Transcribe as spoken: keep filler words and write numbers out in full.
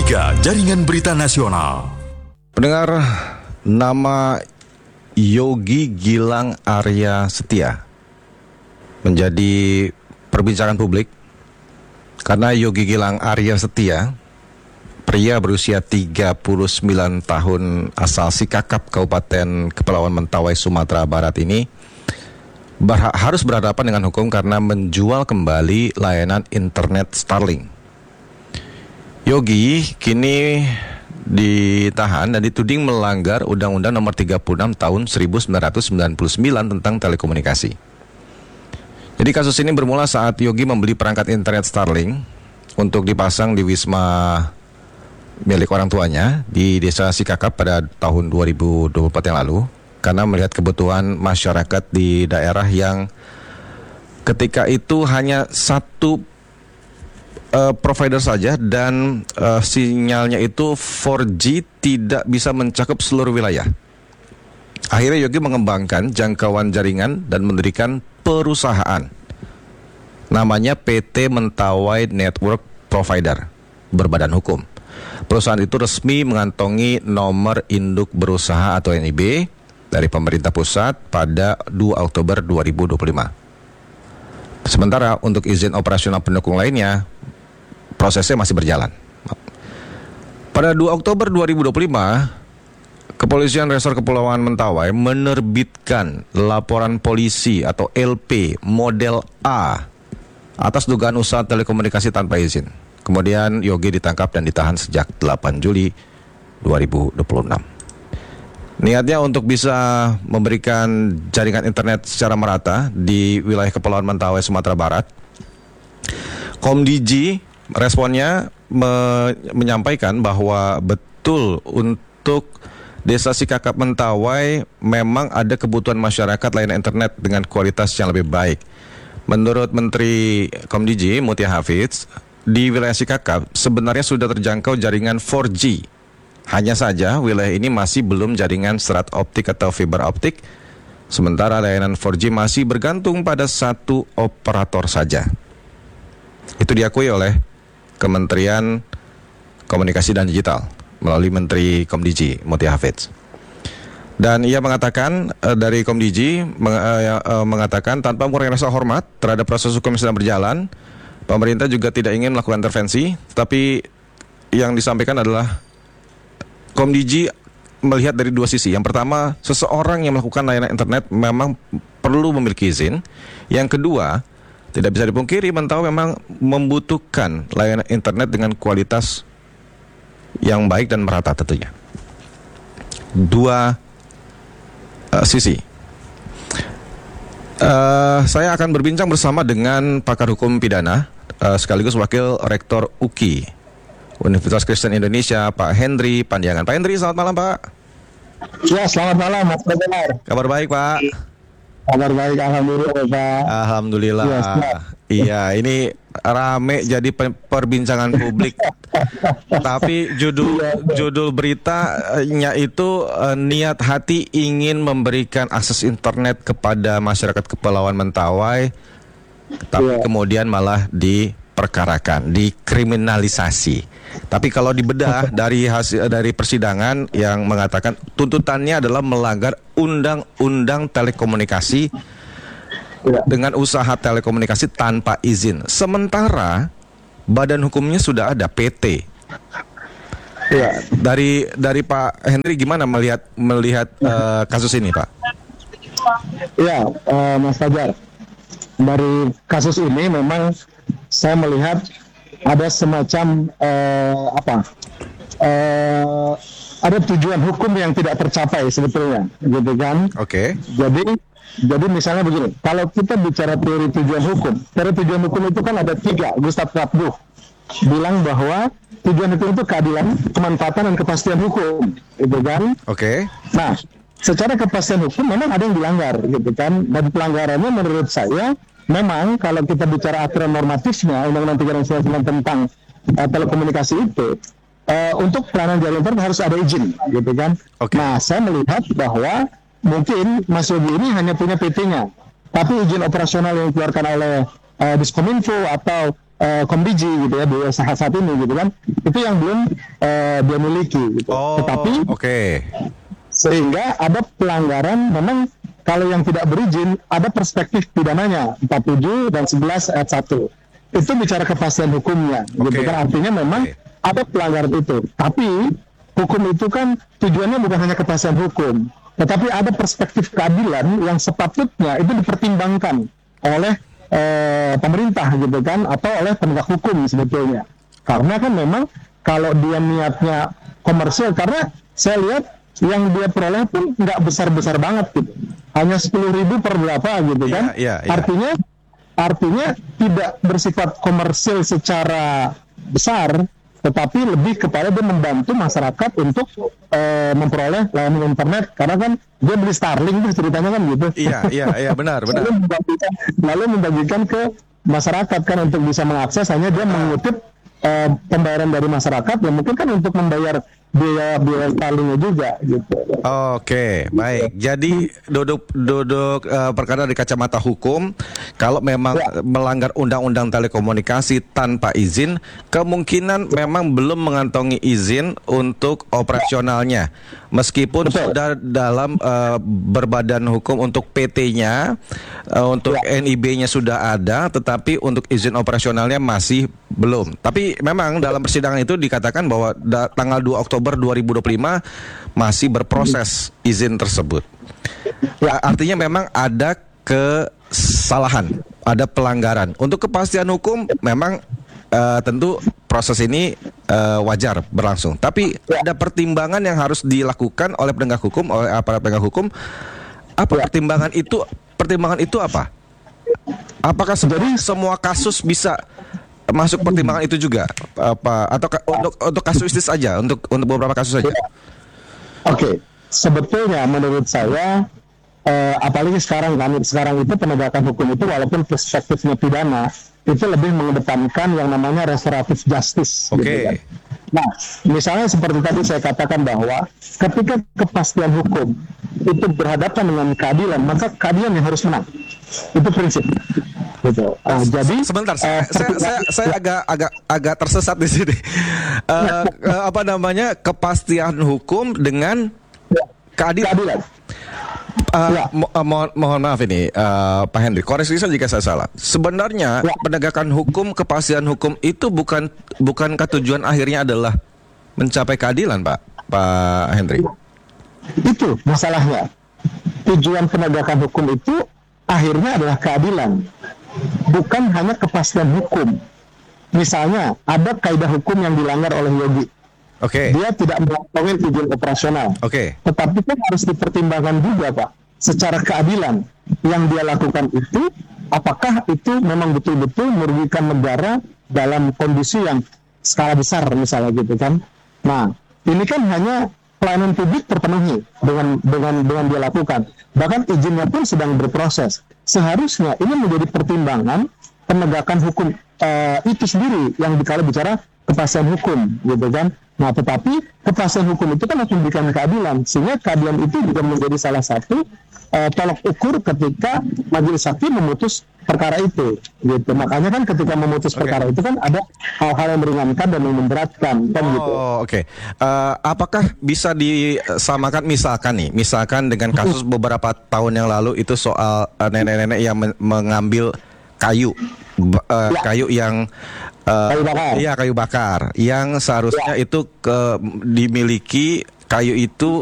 tiga Jaringan Berita Nasional. Pendengar, nama Yogi Gilang Arya Setia menjadi perbincangan publik karena Yogi Gilang Arya Setia, pria berusia tiga puluh sembilan tahun asal Sikakap, Kabupaten Kepulauan Mentawai, Sumatera Barat ini ber- harus berhadapan dengan hukum karena menjual kembali layanan internet Starlink. Yogi kini ditahan dan dituding melanggar Undang-Undang Nomor tiga puluh enam Tahun seribu sembilan ratus sembilan puluh sembilan tentang telekomunikasi. Jadi kasus ini bermula saat Yogi membeli perangkat internet Starlink untuk dipasang di wisma milik orang tuanya di Desa Sikakap pada tahun dua ribu dua puluh empat yang lalu, karena melihat kebutuhan masyarakat di daerah yang ketika itu hanya satu Uh, provider saja dan uh, sinyalnya itu empat G, tidak bisa mencakup seluruh wilayah. Akhirnya Yogi mengembangkan jangkauan jaringan dan mendirikan perusahaan namanya P T Mentawai Network Provider berbadan hukum. Perusahaan itu resmi mengantongi nomor induk berusaha atau N I B dari pemerintah pusat pada dua Oktober dua ribu dua puluh lima. Sementara untuk izin operasional pendukung lainnya, prosesnya masih berjalan. Pada dua Oktober dua ribu dua puluh lima, Kepolisian Resor Kepulauan Mentawai menerbitkan laporan polisi atau L P model A atas dugaan usaha telekomunikasi tanpa izin. Kemudian Yogi ditangkap dan ditahan sejak delapan Juli dua ribu dua puluh enam. Niatnya untuk bisa memberikan jaringan internet secara merata di wilayah Kepulauan Mentawai, Sumatera Barat. Komdiji responnya me- menyampaikan bahwa betul untuk Desa Sikakap Mentawai memang ada kebutuhan masyarakat layanan internet dengan kualitas yang lebih baik. Menurut Menteri Komdiji Mutia Hafiz, di wilayah Sikakap sebenarnya sudah terjangkau jaringan empat G. Hanya saja wilayah ini masih belum jaringan serat optik atau fiber optik, sementara layanan empat G masih bergantung pada satu operator saja. Itu diakui oleh Kementerian Komunikasi dan Digital melalui Menteri Komdiji Mutia Hafiz. Dan ia mengatakan uh, dari Komdiji meng, uh, uh, mengatakan tanpa mengurangi rasa hormat terhadap proses hukum yang sedang berjalan, pemerintah juga tidak ingin melakukan intervensi, tetapi yang disampaikan adalah Komdiji melihat dari dua sisi. Yang pertama, seseorang yang melakukan layanan internet memang perlu memiliki izin. Yang kedua, tidak bisa dipungkiri Mentawai memang membutuhkan layanan internet dengan kualitas yang baik dan merata tentunya. Dua uh, sisi. Uh, saya akan berbincang bersama dengan pakar hukum pidana uh, sekaligus wakil rektor U K I Universitas Kristen Indonesia, Pak Henry Pandiangan. Pak Henry, selamat malam Pak. Ya, selamat malam Mas Benar. Kabar baik Pak. Kabar baik, alhamdulillah Pak. Alhamdulillah. Ya, iya, ini rame jadi perbincangan publik. Tapi judul judul beritanya itu uh, niat hati ingin memberikan akses internet kepada masyarakat Kepulauan Mentawai, tapi ya, kemudian malah diperkarakan, dikriminalisasi. Tapi kalau dibedah dari hasil dari persidangan yang mengatakan tuntutannya adalah melanggar Undang-Undang Telekomunikasi ya, dengan usaha telekomunikasi tanpa izin. Sementara badan hukumnya sudah ada, P T. Ya. Dari dari Pak Henry gimana melihat melihat uh, kasus ini, Pak? Ya, uh, Mas Fajar. Dari kasus ini memang saya melihat ada semacam uh, apa? Uh, ada tujuan hukum yang tidak tercapai sebetulnya, gitu kan? Oke. Okay. Jadi, jadi misalnya begini, kalau kita bicara teori tujuan hukum, teori tujuan hukum itu kan ada tiga. Gustav Krapduch bilang bahwa tujuan hukum itu keadilan, kemanfaatan, dan kepastian hukum, gitu kan? Oke. Okay. Nah, secara kepastian hukum memang ada yang dilanggar, gitu kan? Dan pelanggarannya menurut saya memang kalau kita bicara aturan normatifnya Undang-Undang tiga puluh enam sembilan tentang uh, telekomunikasi itu uh, untuk pelayanan jaringan internet harus ada izin, gitu kan? Okay. Nah, saya melihat bahwa mungkin Mas Yogi ini hanya punya P T-nya, tapi izin operasional yang dikeluarkan oleh uh, Diskominfo atau uh, Kombiji gitu ya, dua usaha saat ini gitu kan, itu yang belum uh, dia miliki gitu. Oh, Tetapi oke. sehingga ada pelanggaran, memang kalau yang tidak berizin ada perspektif pidananya empat puluh tujuh dan sebelas ayat satu. Itu bicara kepastian hukumnya, Oke. gitu kan, artinya memang Oke. ada pelanggaran itu. Tapi hukum itu kan tujuannya bukan hanya kepastian hukum, tetapi ada perspektif keadilan yang sepatutnya itu dipertimbangkan oleh eh, pemerintah gitu kan, atau oleh penegak hukum sebetulnya. Karena kan memang kalau dia niatnya komersial, karena saya lihat yang dia peroleh pun nggak besar-besar banget gitu, hanya sepuluh ribu per berapa gitu kan. Iya, iya, iya. Artinya artinya tidak bersifat komersil secara besar, tetapi lebih kepada dia membantu masyarakat untuk uh, memperoleh layanan internet, karena kan dia beli Starlink tuh ceritanya kan gitu. Iya, iya, iya, benar, benar. lalu, membagikan, lalu membagikan ke masyarakat kan untuk bisa mengakses, hanya dia mengutip uh, pembayaran dari masyarakat, yang mungkin kan untuk membayar biaya biaya Starlinknya juga gitu. Oke, baik. Jadi duduk duduk uh, perkara di kacamata hukum, kalau memang Ya. melanggar undang-undang telekomunikasi tanpa izin, kemungkinan memang belum mengantongi izin untuk operasionalnya, meskipun Betul. sudah dalam uh, berbadan hukum untuk P T-nya, uh, untuk Ya. N I B-nya sudah ada, tetapi untuk izin operasionalnya masih belum. Tapi memang dalam persidangan itu dikatakan bahwa da- tanggal dua Oktober dua ribu dua puluh lima masih berproses izin tersebut. Ya. Artinya memang ada kesalahan, ada pelanggaran. Untuk kepastian hukum memang eh, tentu proses ini eh, wajar berlangsung. Tapi Ya. ada pertimbangan yang harus dilakukan oleh penegak hukum, oleh aparat penegak hukum. Apa Ya. pertimbangan itu? Pertimbangan itu apa? Apakah Jadi- semua kasus bisa masuk pertimbangan itu juga, apa atau ka- untuk untuk kasuistis aja, untuk untuk beberapa kasus saja? Ya. Oke, sebetulnya menurut saya, eh, apalagi sekarang kan, sekarang itu penegakan hukum itu walaupun perspektifnya pidana, itu lebih mengedepankan yang namanya restoratif justice. Oke. Gitu kan. Nah, misalnya seperti tadi saya katakan bahwa ketika kepastian hukum itu berhadapan dengan keadilan, maka keadilan yang harus menang. Itu prinsip. Gitu. Ah, jadi Sebentar, eh, saya, saya, saya, saya agak agak agak tersesat di sini. Eh, eh, apa namanya, kepastian hukum dengan keadilan? keadilan. Eh, Ya. mo- eh, mohon, mohon maaf ini, eh, Pak Henry, koreksi saya jika saya salah. Sebenarnya Ya. penegakan hukum, kepastian hukum itu bukan bukankah tujuan akhirnya adalah mencapai keadilan, Pak Pak Henry? Itu masalahnya. Tujuan penegakan hukum itu akhirnya adalah keadilan, bukan hanya kepastian hukum. Misalnya ada kaidah hukum yang dilanggar oleh Yogi, Oke, dia tidak mengantongi izin operasional, oke, tetapi kan harus dipertimbangkan juga Pak, secara keadilan yang dia lakukan itu, apakah itu memang betul-betul merugikan negara dalam kondisi yang skala besar misalnya gitu kan. Nah, ini kan hanya pelayanan publik terpenuhi dengan dengan dengan dia lakukan, bahkan izinnya pun sedang berproses. Seharusnya ini menjadi pertimbangan penegakan hukum eh, itu sendiri yang dikala bicara kepastian hukum gitu kan. Nah, tetapi kepastian hukum itu kan harus memberikan keadilan, sehingga keadilan itu juga menjadi salah satu uh, tolok ukur ketika majelis hakim memutus perkara itu, gitu. Makanya kan ketika memutus Oke. perkara itu kan ada hal-hal yang meringankan dan yang memberatkan, kan gitu. Oh, oke. Eh, apakah bisa disamakan misalkan nih, misalkan dengan kasus beberapa tahun yang lalu itu soal eh, nenek-nenek yang men- mengambil kayu, b- eh, Ya. kayu yang eh, Kayu bakar. iya kayu bakar, yang seharusnya itu ke dimiliki kayu itu